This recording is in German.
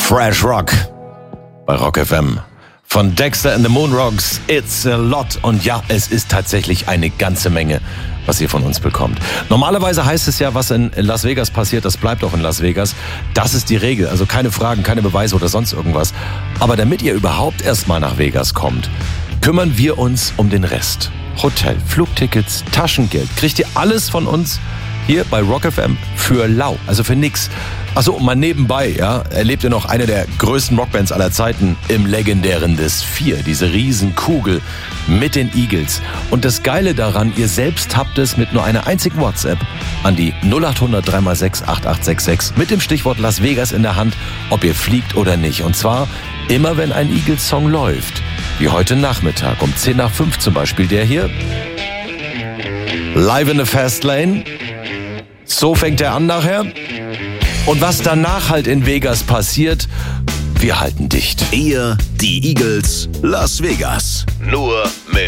Fresh Rock bei Rock FM. Von Dexter and the Moonrocks, It's a Lot. Und ja, es ist tatsächlich eine ganze Menge, was ihr von uns bekommt. Normalerweise heißt es ja, was in Las Vegas passiert, das bleibt auch in Las Vegas. Das ist die Regel, also keine Fragen, keine Beweise oder sonst irgendwas. Aber damit ihr überhaupt erstmal nach Vegas kommt, kümmern wir uns um den Rest. Hotel, Flugtickets, Taschengeld, kriegt ihr alles von uns hier bei Rock FM für lau, also für nix. Achso, und mal nebenbei, ja, erlebt ihr noch eine der größten Rockbands aller Zeiten im legendären Des 4, diese Riesenkugel mit den Eagles. Und das Geile daran, ihr selbst habt es mit nur einer einzigen WhatsApp an die 0800 3x6 8866 mit dem Stichwort Las Vegas in der Hand, ob ihr fliegt oder nicht. Und zwar immer, wenn ein Eagles-Song läuft. Wie heute Nachmittag um 10 nach 5 zum Beispiel der hier. Live in the Fast Lane. So fängt er an nachher. Und was danach halt in Vegas passiert, wir halten dicht. Ihr, die Eagles, Las Vegas. Nur mit